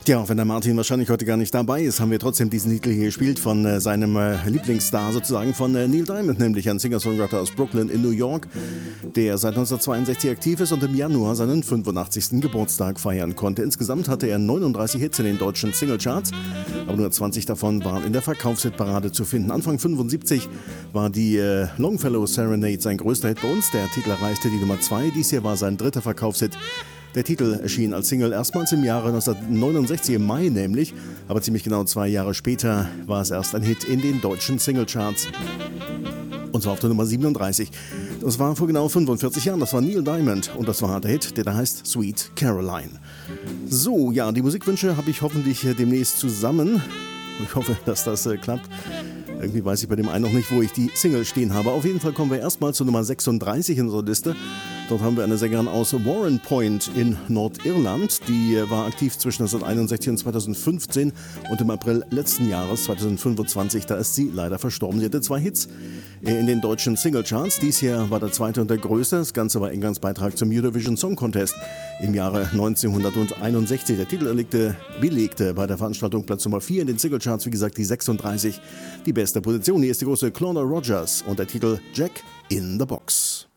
Tja, auch wenn der Martin wahrscheinlich heute gar nicht dabei ist, haben wir trotzdem diesen Titel hier gespielt von seinem Lieblingsstar sozusagen, von Neil Diamond, nämlich ein Singer-Songwriter aus Brooklyn in New York, der seit 1962 aktiv ist und im Januar seinen 85. Geburtstag feiern konnte. Insgesamt hatte er 39 Hits in den deutschen Singlecharts, aber nur 20 davon waren in der Verkaufshitparade zu finden. Anfang 75 war die Longfellow Serenade sein größter Hit bei uns. Der Titel erreichte die Nummer 2. Dies hier war sein dritter Verkaufshit. Der Titel erschien als Single erstmals im Jahre 1969, im Mai nämlich, aber ziemlich genau 2 Jahre später war es erst ein Hit in den deutschen Singlecharts. Und zwar auf der Nummer 37. Das war vor genau 45 Jahren, das war Neil Diamond und das war der Hit, der da heißt Sweet Caroline. So, ja, die Musikwünsche habe ich hoffentlich demnächst zusammen. Ich hoffe, dass das klappt. Irgendwie weiß ich bei dem einen noch nicht, wo ich die Single stehen habe. Auf jeden Fall kommen wir erstmal zur Nummer 36 in unserer Liste. Dort haben wir eine Sängerin aus Warren Point in Nordirland. Die war aktiv zwischen 1961 und 2015 und im April letzten Jahres, 2025, da ist sie leider verstorben. Sie hatte 2 Hits in den deutschen Singlecharts. Dies hier war der zweite und der größte. Das Ganze war Englands Beitrag zum Eurovision Song Contest im Jahre 1961. Der Titel belegte bei der Veranstaltung Platz Nummer 4 in den Singlecharts, wie gesagt, die 36, die beste Position. Hier ist die große Clona Rogers und der Titel Jack in the Box.